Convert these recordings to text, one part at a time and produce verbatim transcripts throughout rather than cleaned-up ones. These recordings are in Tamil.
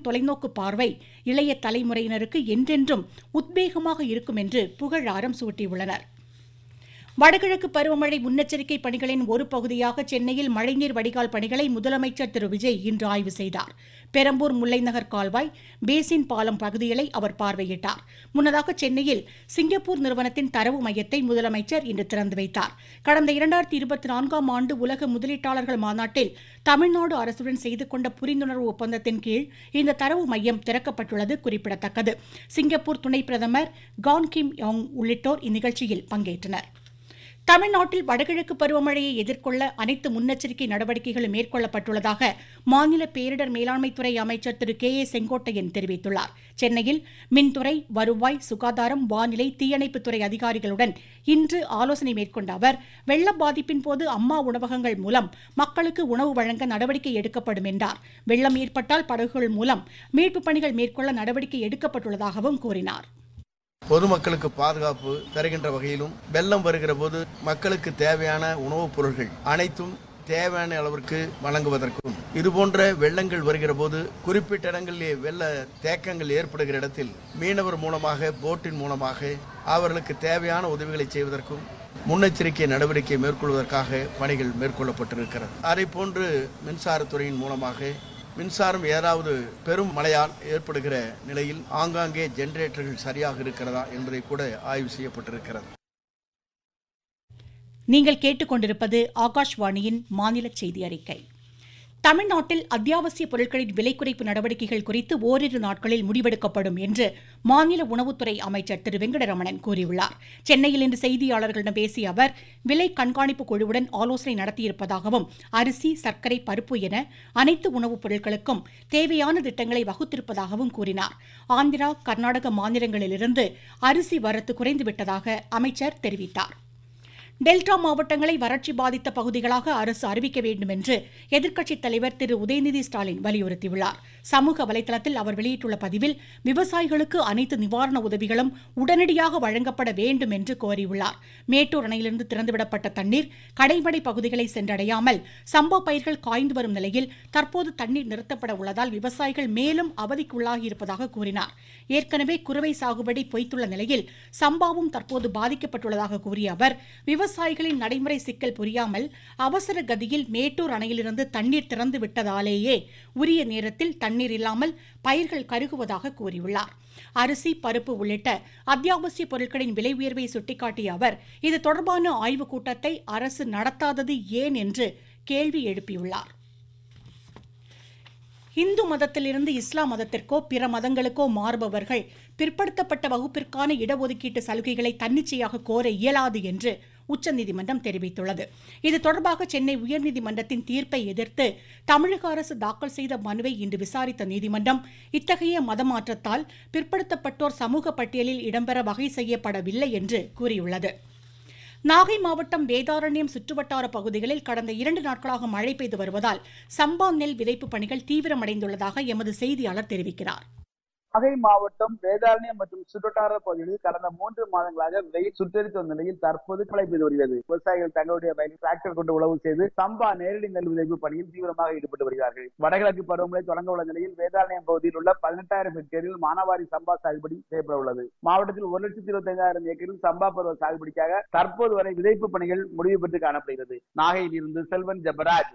தொலைநோக்கு பார்வை இளைய தலைமுறையினருக்கு என்றென்றும் உத்வேகமாக இருக்கும் என்று புகழாரம் சூட்டியுள்ளனர். வடகிழக்கு பருவமழை முன்னெச்சரிக்கை பணிகளின் ஒரு பகுதியாக சென்னையில் மழைநீர் வடிகால் பணிகளை முதலமைச்சர் திரு விஜய் இன்று ஆய்வு செய்தார். பெரம்பூர் முல்லைநகர் கால்வாய், பேசின் பாலம் பகுதிகளை அவர் பார்வையிட்டார். முன்னதாக சென்னையில் சிங்கப்பூர் நிறுவனத்தின் தரவு மையத்தை முதலமைச்சர் இன்று திறந்து வைத்தார். கடந்த இரண்டாயிரத்தி இருபத்தி நான்காம் ஆண்டு உலக முதலீட்டாளர்கள் மாநாட்டில் தமிழ்நாடு அரசுடன் செய்து கொண்ட புரிந்துணர்வு ஒப்பந்தத்தின் கீழ் இந்த தரவு மையம் திறக்கப்பட்டுள்ளது குறிப்பிடத்தக்கது. சிங்கப்பூர் துணை பிரதமர் கான் கிம் யோங் உள்ளிட்டோர் இந்நிகழ்ச்சியில் பங்கேற்றனர். தமிழ்நாட்டில் வடகிழக்கு பருவமழையை எதிர்கொள்ள அனைத்து முன்னெச்சரிக்கை நடவடிக்கைகளும் மேற்கொள்ளப்பட்டுள்ளதாக மாநில பேரிடர் மேலாண்மைத்துறை அமைச்சர் திரு கே ஏ செங்கோட்டையன் தெரிவித்துள்ளார். சென்னையில் மின்துறை, வருவாய், சுகாதாரம், வானிலை, தீயணைப்புத்துறை அதிகாரிகளுடன் இன்று ஆலோசனை மேற்கொண்ட அவர் வெள்ள பாதிப்பின் போது அம்மா உணவகங்கள் மூலம் மக்களுக்கு உணவு வழங்க நடவடிக்கை எடுக்கப்படும் என்றார். வெள்ளம் ஏற்பட்டால் படகுகள் மூலம் மீட்புப் பணிகள் மேற்கொள்ள நடவடிக்கை எடுக்கப்பட்டுள்ளதாகவும் கூறினார். பொதுமக்களுக்கு பாதுகாப்பு தருகின்ற வகையிலும் வெள்ளம் வருகிற போது மக்களுக்கு தேவையான உணவுப் பொருட்கள் அனைத்தும் தேவையான அளவிற்கு வழங்குவதற்கும், இதுபோன்ற வெள்ளங்கள் வருகிற போது குறிப்பிட்ட இடங்களிலே வெள்ள தேக்கங்கள் ஏற்படுகிற இடத்தில் மீனவர் மூலமாக, போட்டின் மூலமாக அவர்களுக்கு தேவையான உதவிகளை செய்வதற்கும் முன்னெச்சரிக்கை நடவடிக்கை மேற்கொள்வதற்காக பணிகள் மேற்கொள்ளப்பட்டிருக்கிறது. அதே போன்று மின்சாரத்துறையின் மூலமாக மின்சாரம் ஏதாவது பெரும் மழையால் ஏற்படுகிற நிலையில் ஆங்காங்கே ஜெனரேட்டர்கள் சரியாக இருக்கிறதா என்பதை கூட ஆய்வு செய்யப்பட்டிருக்கிறது. நீங்கள் கேட்டுக்கொண்டிருப்பது ஆகாஷ்வாணியின் மாநில செய்தி அறிக்கை. தமிழ்நாட்டில் அத்தியாவசிய பொருட்களின் விலை குறைப்பு நடவடிக்கைகள் குறித்து ஓரிரு நாட்களில் முடிவெடுக்கப்படும் என்று மாநில உணவுத்துறை அமைச்சர் திரு வெங்கடரமணன் கூறியுள்ளார். சென்னையில் இன்று செய்தியாளர்களிடம் பேசிய அவர் விலை கண்காணிப்பு குழுவுடன் ஆலோசனை நடத்தியிருப்பதாகவும் அரிசி, சர்க்கரை, பருப்பு என அனைத்து உணவுப் பொருட்களுக்கும் தேவையான திட்டங்களை வகுத்திருப்பதாகவும் கூறினார். ஆந்திரா, கர்நாடக மாநிலங்களிலிருந்து அரிசி வரத்து குறைந்துவிட்டதாக அமைச்சர் தெரிவித்தார். டெல்டா மாவட்டங்களை வறட்சி பாதித்த பகுதிகளாக அரசு அறிவிக்க வேண்டும் என்று எதிர்க்கட்சித் தலைவர் திரு உதயநிதி ஸ்டாலின் வலியுறுத்தியுள்ளார். சமூக வலைதளத்தில் அவர் வெளியிட்டுள்ள பதிவில் விவசாயிகளுக்கு அனைத்து நிவாரண உதவிகளும் உடனடியாக வழங்கப்பட வேண்டும் என்று கோரியுள்ளார். மேட்டூர் அணையிலிருந்து திறந்துவிடப்பட்ட தண்ணீர் கடைமடை பகுதிகளை சென்றடையாமல் சம்பா பயிர்கள் காய்ந்து வரும் நிலையில் தற்போது தண்ணீர் நிறுத்தப்பட உள்ளதால் விவசாயிகள் மேலும் அவதிக்குள்ளாகியிருப்பதாக கூறினார். ஏற்கனவே குறுவை சாகுபடி பொய்த்துள்ள நிலையில் சம்பாவும் தற்போது பாதிக்கப்பட்டுள்ளதாக கூறிய அவர் விவசாயிகளின் நடைமுறை சிக்கல் புரியாமல் அவசர கதியில் மேட்டூர் அணையிலிருந்து தண்ணீர் திறந்து விட்டதாலேயே உரிய நேரத்தில் தண்ணீர் இல்லாமல் பயிர்கள் கருகுவதாக கூறியுள்ளார். அரிசி, பருப்பு உள்ளிட்ட அத்தியாவசிய பொருட்களின் விலை உயர்வை சுட்டிக்காட்டிய அவர் இது தொடர்பான ஆய்வுக் கூட்டத்தை அரசு நடத்தாதது ஏன் என்று கேள்வி எழுப்பியுள்ளார். இந்து மதத்திலிருந்து இஸ்லாம் மதத்திற்கோ பிற மதங்களுக்கோ மாறுபவர்கள் பிற்படுத்தப்பட்ட வகுப்பிற்கான இடஒதுக்கீட்டு சலுகைகளை தன்னிச்சையாக கோர இயலாது என்று உச்சநீதிமன்றம் தெரிவித்துள்ளது. இது தொடர்பாக சென்னை உயர்நீதிமன்றத்தின் தீர்ப்பை எதிர்த்து தமிழக அரசு தாக்கல் செய்த மனுவை இன்று விசாரித்த நீதிமன்றம் இத்தகைய மதமாற்றத்தால் பிற்படுத்தப்பட்டோர் சமூக பட்டியலில் இடம்பெற வகை செய்யப்படவில்லை என்று கூறியுள்ளது. நாகை மாவட்டம் வேதாரண்யம் சுற்றுவட்டார பகுதிகளில் கடந்த இரண்டு நாட்களாக மழை பெய்து வருவதால் சம்பா நெல் விதைப்பு பணிகள் தீவிரமடைந்துள்ளதாக எமது செய்தியாளர் தெரிவிக்கிறார். நாகை மாவட்டம் வேதாரண்யம் மற்றும் சுற்றுவட்டார பகுதிகளில் கடந்த மூன்று மாதங்களாக வெயில் சுட்டரித்த நிலையில் தற்போது மழை பெய்து வருகிறது. விவசாயிகள் தங்களுடைய வயலில் டிராக்டர் கொண்டு உழவு செய்து சம்பா நேரடி நெல் விதைப்பு பணியில் தீவிரமாக ஈடுபட்டு வருகிறார்கள். வடகிழக்கு பருவமழை தொடங்க உள்ள நிலையில் வேதாரண்யம் பகுதியில் உள்ள பதினெட்டாயிரம் ஹெக்டேரில் மானாவாரி சம்பா சாகுபடி செய்யப்பட உள்ளது. மாவட்டத்தில் ஒரு லட்சத்தி இருபத்தி ஐந்தாயிரம் ஏக்கரில் சம்பா பருவ சாகுபடிக்காக தற்போது வரை விதைப்பு பணிகள் முடிவு பெற்று காணப்படுகிறது. நாகையில் இருந்து செல்வன் ஜபராஜ்.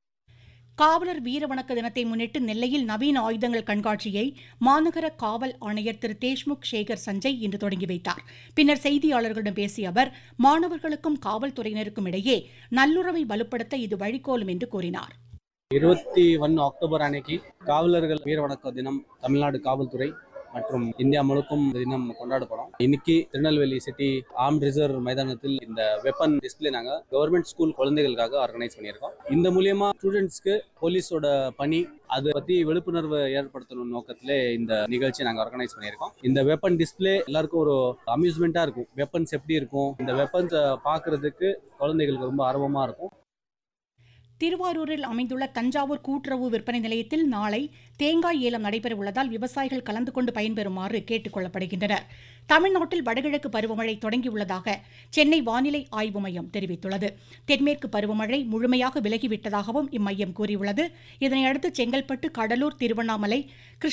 காவலர் வீரவணக்க தினத்தை முன்னிட்டு நெல்லையில் நவீன ஆயுதங்கள் கண்காட்சியை மாநகர காவல் ஆணையர் திரு தேஷ்முக் சேகர் சஞ்சய் இன்று தொடங்கி வைத்தார். பின்னர் செய்தியாளர்களிடம் பேசிய அவர் மாணவர்களுக்கும் காவல்துறையினருக்கும் இடையே நல்லுறவை வலுப்படுத்த இது வழிகோலும் என்று கூறினார். இருபத்தி ஒன்று அக்டோபர் அன்னைக்கு காவலர்கள் வீரவணக்க தினம் தமிழ்நாடு காவல்துறை மற்றும் இந்தியா முழுக்கும் இந்த தினம் கொண்டாடப்படும். இன்னைக்கு திருநெல்வேலி சிட்டி ஆர்ம்ட் ரிசர்வ் மைதானத்தில் இந்த வெப்பன் டிஸ்பிளே நாங்க கவர்மெண்ட் ஸ்கூல் குழந்தைகளுக்காக ஆர்கனைஸ் பண்ணியிருக்கோம். இந்த மூலியமா ஸ்டூடெண்ட்ஸ்க்கு போலீஸோட பணி அதை பத்தி விழிப்புணர்வு ஏற்படுத்தணும் நோக்கத்திலே இந்த நிகழ்ச்சி நாங்க ஆர்கனைஸ் பண்ணியிருக்கோம். இந்த வெப்பன் டிஸ்பிளே எல்லாருக்கும் ஒரு அம்யூஸ்மெண்டா இருக்கும். வெப்பன்ஸ் எப்படி இருக்கும், இந்த வெப்பன்ஸ் பாக்குறதுக்கு குழந்தைகளுக்கு ரொம்ப ஆர்வமா இருக்கும். திருவாரூரில் அமைந்துள்ள தஞ்சாவூர் கூட்டுறவு விற்பனை நிலையத்தில் நாளை தேங்காய் ஏலம் நடைபெற உள்ளதால் விவசாயிகள் கலந்து கொண்டு பயன்பெறுமாறு கேட்டுக் கொள்ளப்படுகின்றனர். தமிழ்நாட்டில் வடகிழக்கு பருவமழை தொடங்கியுள்ளதாக சென்னை வானிலை ஆய்வு மையம் தெரிவித்துள்ளது. தென்மேற்கு பருவமழை முழுமையாக விலகிவிட்டதாகவும் இம்மையம் கூறியுள்ளது. இதனையடுத்து செங்கல்பட்டு, கடலூர், திருவண்ணாமலை,